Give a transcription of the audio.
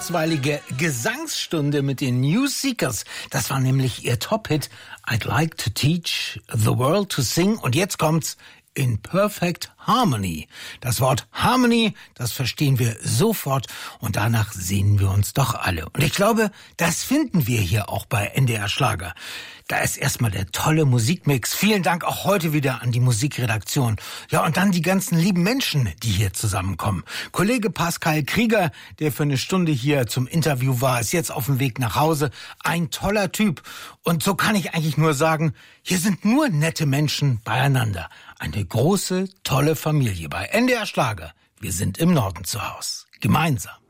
Kurzweilige Gesangsstunde mit den New Seekers. Das war nämlich ihr Top-Hit I'd Like to Teach the World to Sing. Und jetzt kommt's in Perfect Harmony. Das Wort Harmony, das verstehen wir sofort und danach sehnen wir uns doch alle. Und ich glaube, das finden wir hier auch bei NDR Schlager. Da ist erstmal der tolle Musikmix. Vielen Dank auch heute wieder an die Musikredaktion. Ja, und dann die ganzen lieben Menschen, die hier zusammenkommen. Kollege Pascal Krieger, der für eine Stunde hier zum Interview war, ist jetzt auf dem Weg nach Hause. Ein toller Typ. Und so kann ich eigentlich nur sagen, hier sind nur nette Menschen beieinander. Eine große, tolle Familie bei NDR Schlager. Wir sind im Norden zu Hause. Gemeinsam.